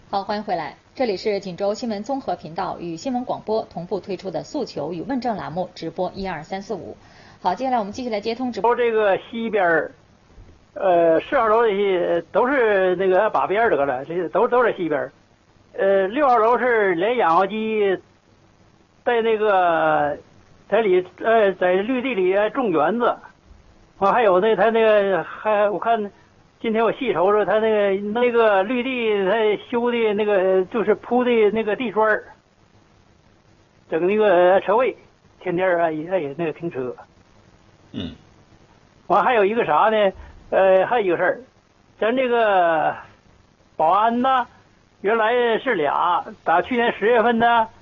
好，欢迎回来，这里是锦州新闻综合频道与新闻广播同步推出的诉求与问政栏目直播12345。好，接下来我们继续来接通直播。 这个西边4号楼这些都是那个把边得了，这都在西边。6号楼是连养活鸡，在那个在绿地里种园子，还有他那个我看。今天我细瞅瞅，他那个绿地，他修的那个就是铺的那个地砖，整那个车位，天天也那个停车。完还有一个啥呢？还有一个事儿，咱这个保安呢，原来是俩，打去年10月份呢。